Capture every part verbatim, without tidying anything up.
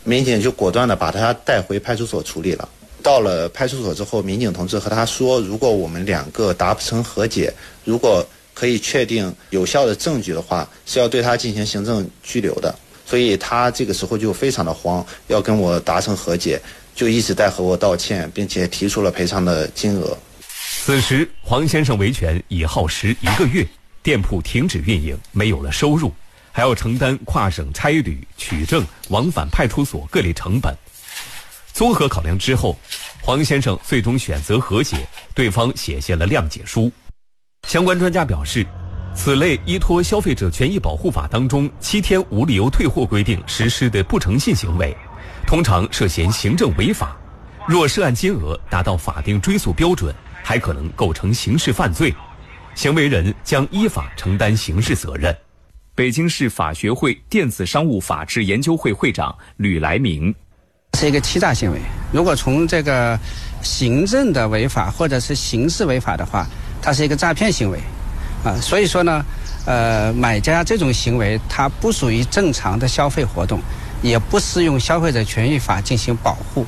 民警就果断的把他带回派出所处理了。到了派出所之后，民警同志和他说，如果我们两个达不成和解，如果可以确定有效的证据的话，是要对他进行行政拘留的。所以他这个时候就非常的慌，要跟我达成和解，就一直在和我道歉，并且提出了赔偿的金额。 此时黄先生维权已耗时一个月，店铺停止运营，没有了收入，还要承担跨省差旅、取证、往返派出所各类成本。综合考量之后，黄先生最终选择和解，对方写下了谅解书。相关专家表示，此类依托消费者权益保护法当中七天无理由退货规定实施的不诚信行为，通常涉嫌行政违法，若涉案金额达到法定追诉标准，还可能构成刑事犯罪，行为人将依法承担刑事责任。 北京市法学会电子商务法治研究会会长吕来明， 是一个欺诈行为，如果从这个行政的违法或者是刑事违法的话，它是一个诈骗行为啊，所以说呢，呃，买家这种行为它不属于正常的消费活动，也不适用消费者权益法进行保护。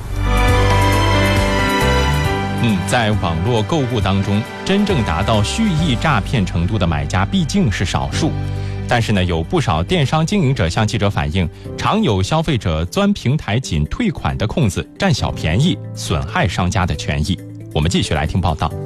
嗯，在网络购物当中，真正达到蓄意诈骗程度的买家毕竟是少数。但是呢，有不少电商经营者向记者反映，常有消费者钻平台仅退款的空子，占小便宜，损害商家的权益。我们继续来听报道。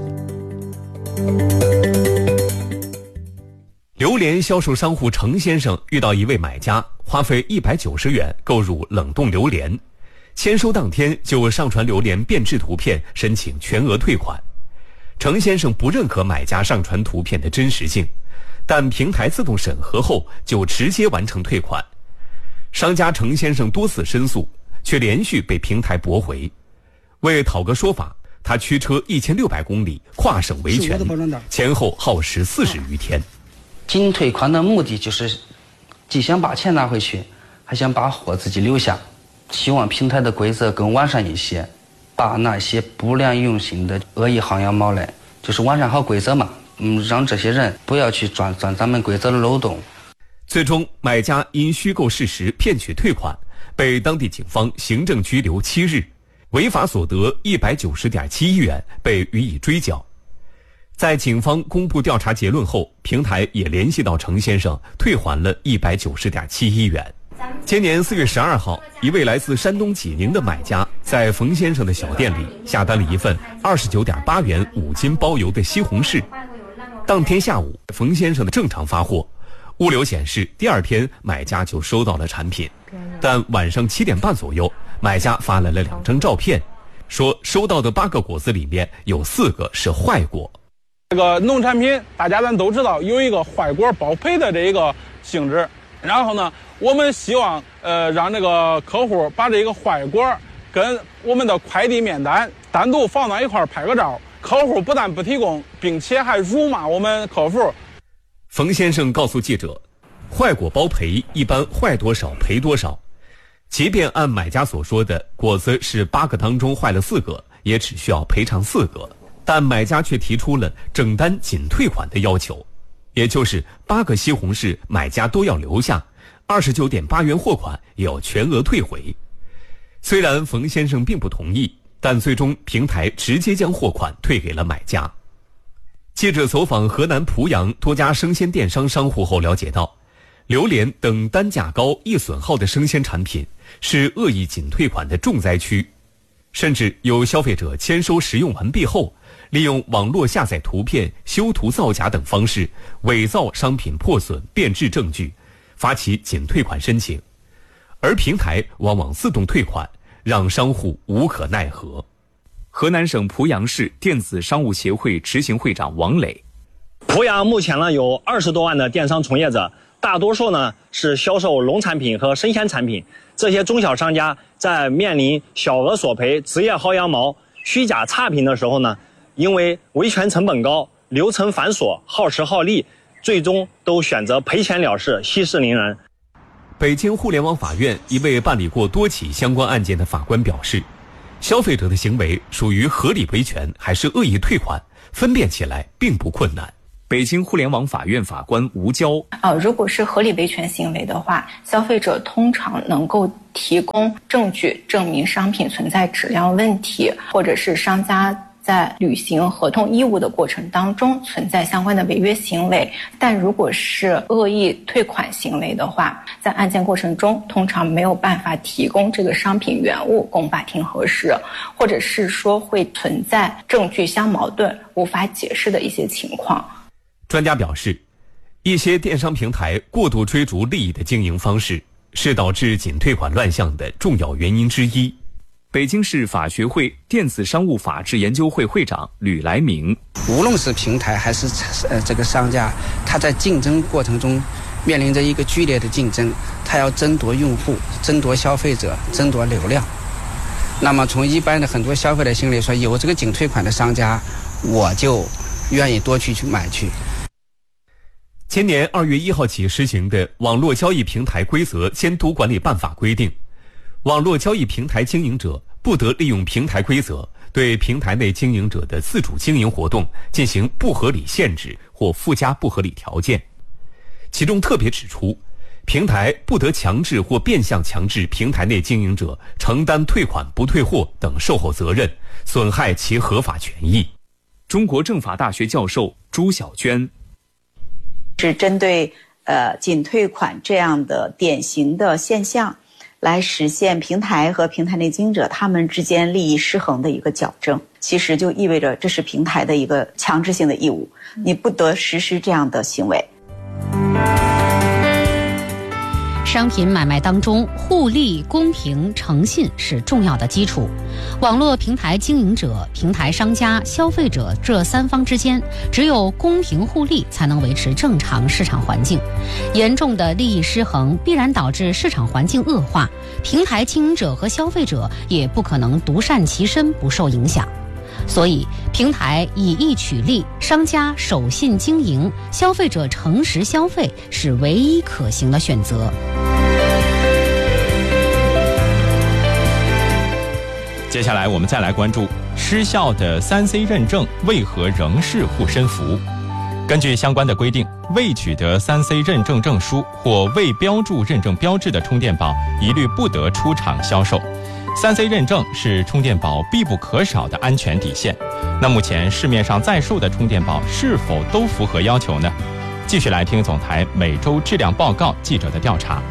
榴莲销售商户程先生遇到一位买家，花费一百九十元购入冷冻榴莲，签收当天就上传榴莲变质图片，申请全额退款。程先生不认可买家上传图片的真实性，但平台自动审核后就直接完成退款。商家程先生多次申诉，却连续被平台驳回。为讨个说法，他驱车一千六百公里跨省维权，前后耗时四十余天。 仅退款的目的就是既想把钱拿回去，还想把货自己留下，希望平台的规则更完善一些，把那些不良用心的恶意薅羊毛来，就是完善好规则嘛，嗯，让这些人不要去钻钻咱们规则的漏洞。 最终，买家因虚构事实骗取退款，被当地警方行政拘留七日，违法所得一百九十点七亿元被予以追缴。在警方公布调查结论后，平台也联系到程先生，退还了一百九十点七亿元。今年四月十二号，一位来自山东济宁的买家在冯先生的小店里下单了一份二十九点八元五斤包邮的西红柿。当天下午，冯先生的正常发货，物流显示第二天买家就收到了产品，但晚上七点半左右，买家发来了两张照片，说收到的八个果子里面有四个是坏果。 这个农产品大家咱都知道有一个坏果包赔的这一个性质，然后呢，我们希望呃让这个客户把这个坏果跟我们的快递面单单独放到一块拍个照，客户不但不提供，并且还辱骂我们客服。 冯先生告诉记者，坏果包赔，一般坏多少赔多少，即便按买家所说的果子是八个当中坏了四个，也只需要赔偿四个，但买家却提出了整单仅退款的要求，也就是八个西红柿买家都要留下，二十九点八元货款也要全额退回。虽然冯先生并不同意，但最终平台直接将货款退给了买家。记者走访河南濮阳多家生鲜电商商户后了解到，榴莲等单价高、易损耗的生鲜产品是恶意仅退款的重灾区，甚至有消费者签收使用完毕后，利用网络下载图片、修图造假等方式伪造商品破损变质证据，发起仅退款申请，而平台往往自动退款，让商户无可奈何。 河南省濮阳市电子商务协会执行会长王磊， 濮阳目前呢有二十多万的电商从业者，大多数呢是销售农产品和生鲜产品。这些中小商家在面临小额索赔、职业薅羊毛、虚假差评的时候呢，因为维权成本高、流程繁琐、耗时耗力，最终都选择赔钱了事，息事宁人。 北京互联网法院一位办理过多起相关案件的法官表示，消费者的行为属于合理维权还是恶意退款，分辨起来并不困难。 北京互联网法院法官吴娇， 呃，如果是合理维权行为的话，消费者通常能够提供证据证明商品存在质量问题，或者是商家在履行合同义务的过程当中存在相关的违约行为。但如果是恶意退款行为的话，在案件过程中通常没有办法提供这个商品原物供法庭核实，或者是说会存在证据相矛盾无法解释的一些情况。 专家表示，一些电商平台过度追逐利益的经营方式是导致仅退款乱象的重要原因之一。 北京市法学会电子商务法治研究会会长吕来明， 无论是平台还是呃这个商家，他在竞争过程中面临着一个剧烈的竞争，他要争夺用户、争夺消费者、争夺流量。那么从一般的很多消费者心里说，有这个仅退款的商家，我就愿意多去去买去。 今年二月一号起实行的《网络交易平台规则监督管理办法》规定，网络交易平台经营者不得利用平台规则对平台内经营者的自主经营活动进行不合理限制或附加不合理条件。其中特别指出，平台不得强制或变相强制平台内经营者承担退款不退货等售后责任，损害其合法权益。 中国政法大学教授朱晓娟， 是针对呃仅退款这样的典型的现象，来实现平台和平台内经营者他们之间利益失衡的一个矫正。其实就意味着这是平台的一个强制性的义务，你不得实施这样的行为。 商品买卖当中，互利、公平、诚信是重要的基础。网络平台经营者、平台商家、消费者这三方之间，只有公平互利，才能维持正常市场环境。严重的利益失衡必然导致市场环境恶化，平台经营者和消费者也不可能独善其身不受影响。所以，平台以义取利，商家守信经营，消费者诚实消费是唯一可行的选择。 接下来我们再来关注失效的 三 C 认证为何仍是护身符。根据相关的规定，未取得 三 C 认证证书或未标注认证标志的充电宝一律不得出厂销售。三 C 认证是充电宝必不可少的安全底线。那目前市面上在售的充电宝是否都符合要求呢？继续来听总台每周质量报告记者的调查。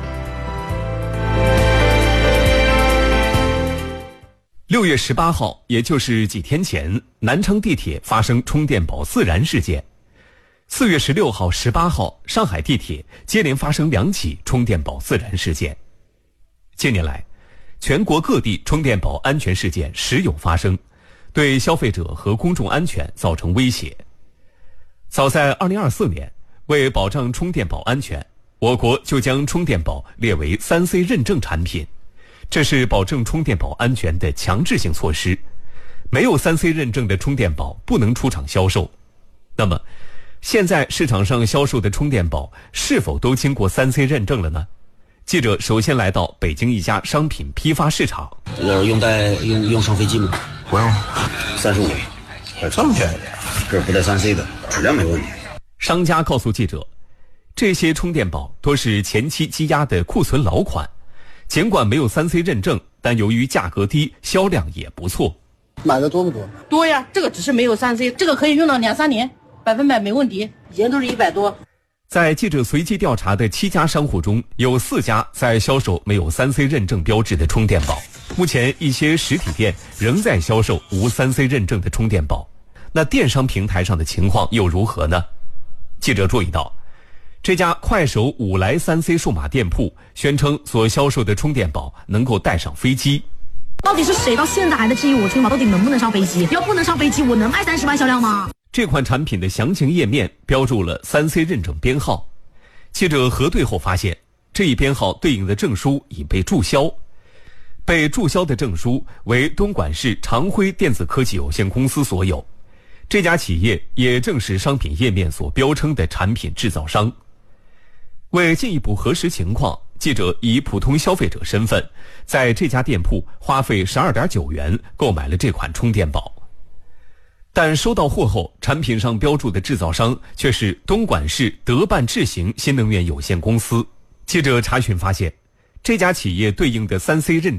六月十八号，也就是几天前，南昌地铁发生充电宝自燃事件。四月十六号、十八号，上海地铁接连发生两起充电宝自燃事件。近年来，全国各地充电宝安全事件时有发生，对消费者和公众安全造成威胁。早在二零二四年，为保障充电宝安全，我国就将充电宝列为 三 C 认证产品。这是保证充电宝安全的强制性措施，没有 三 C 认证的充电宝不能出厂销售。那么，现在市场上销售的充电宝是否都经过 三 C 认证了呢？记者首先来到北京一家商品批发市场。 这用带用用上飞机吗？不用，三十五，这么便宜？这是不带 三 C 的，质量没问题。 商家告诉记者，这些充电宝多是前期积压的库存老款。尽管没有 三 C 认证，但由于价格低，销量也不错。 买的多不多？ 多呀，这个只是没有 三 C， 这个可以用到两三年，百分百没问题。以前都是一百多。 在记者随机调查的七家商户中，有四家在销售没有 三 C 认证标志的充电宝。目前，一些实体店仍在销售无 三 C 认证的充电宝。那电商平台上的情况又如何呢？记者注意到，这家快手五来 三 C 数码店铺宣称所销售的充电宝能够带上飞机。 到底是谁到现在还在质疑我充电宝到底能不能上飞机？要不能上飞机，我能卖三十万销量吗？ 这款产品的详情页面标注了 三 C 认证编号。记者核对后发现，这一编号对应的证书已被注销。被注销的证书为东莞市长辉电子科技有限公司所有。这家企业也正是商品页面所标称的产品制造商。为进一步核实情况，记者以普通消费者身份，在这家店铺花费 十二点九元购买了这款充电宝。 但收到货后，产品上标注的制造商却是东莞市德办智行新能源有限公司。记者查询发现，这家企业对应的 三 C 认证